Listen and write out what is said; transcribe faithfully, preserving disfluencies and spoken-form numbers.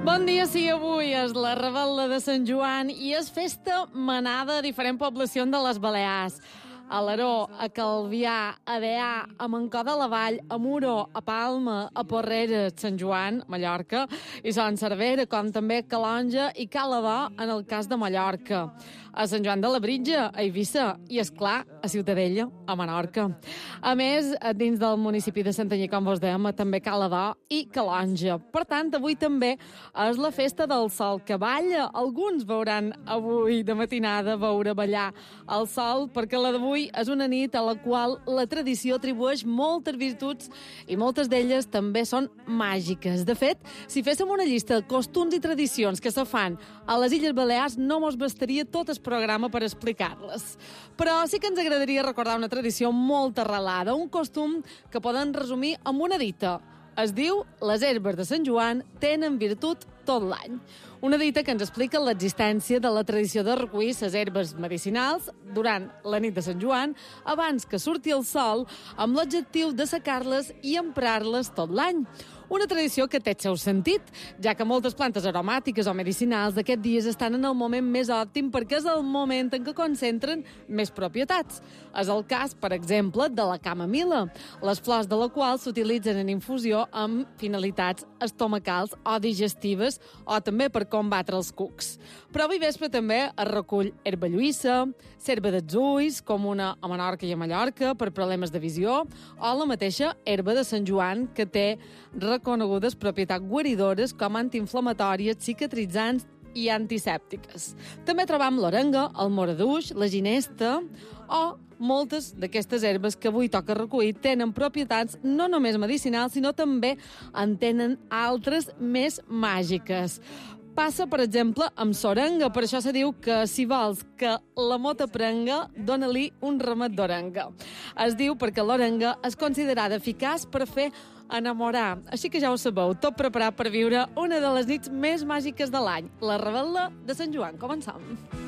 Bon dia, sí, avui és la Revetlla de Sant Joan i és festa manada a diferents poblacions de les Balears. A Alaró, a Calvià, a Deià, a Mancó de la Vall, a Muro, a Palma, a Porreres, Sant Joan, Mallorca, i Son Servera, com també Calonge i Càlava, en el cas de Mallorca. A Sant Joan de la Britja, a Eivissa, i, és clar a Ciutadella, a Menorca. A més, dins del municipi de Santanyí, com vos dèiem, també Càlava i Calonge. Per tant, avui també és la festa del sol que balla. Alguns veuran avui de matinada veure ballar el sol, perquè la d'avui és una nit a la qual la tradició atribueix moltes virtuts i moltes d'elles també són màgiques. De fet, si féssim una llista de costums i tradicions que se fan a les Illes Balears, no mos bastaria tot el programa per explicar-les. Però sí que ens agradaria recordar una tradició molt arrelada, un costum que poden resumir amb una dita. Es diu «Les herbes de Sant Joan tenen virtut tot l'any». Una dita que ens explica l'existència de la tradició de recollir les herbes medicinals durant la nit de Sant Joan abans que surti el sol, amb l'objectiu de secar-les i emprar-les tot l'any. Una tradició que té el seu sentit, ja que moltes plantes aromàtiques o medicinals d'aquests dies estan en el moment més òptim perquè és el moment en què concentren més propietats. És el cas, per exemple, de la camamila, les flors de la qual s'utilitzen en infusió amb finalitats estomacals o digestives o també per combatre els cucs. Però avui vespre també es recull herba lluïssa, cerva dels ulls, comuna a Menorca i a Mallorca per problemes de visió, o la mateixa herba de Sant Joan, que té reconegudes propietats guaridores com antiinflamatòries, cicatritzants i antisèptiques. També trobam l'orenga, el moraduix, la ginesta o moltes d'aquestes herbes que avui toca recollir tenen propietats no només medicinals, sinó també en tenen altres més màgiques. Passa, per exemple, amb l'orenga. Per això se diu que si vols que la mota prenga, dona-li un remet d'orenga. Es diu perquè l'orenga és considerada eficaç per fer enamorar. Així que ja ho sabeu, tot preparat per viure una de les nits més màgiques de l'any, la Revetlla de Sant Joan. Comencem.